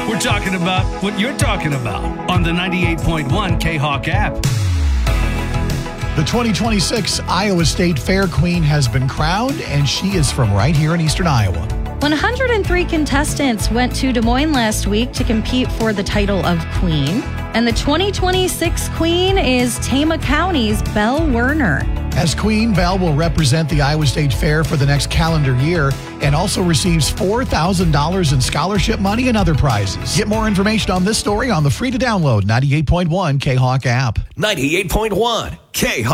We're talking about what you're talking about on the 98.1 K-Hawk app. The 2026 Iowa State Fair Queen has been crowned, and she is from right here in eastern Iowa. 103 contestants went to Des Moines last week to compete for the title of Queen. And the 2026 Queen is Tama County's Belle Werner. As Queen, Belle will represent the Iowa State Fair for the next calendar year and also receives $4,000 in scholarship money and other prizes. Get more information on this story on the free-to-download 98.1 K-Hawk app. 98.1 K-Hawk.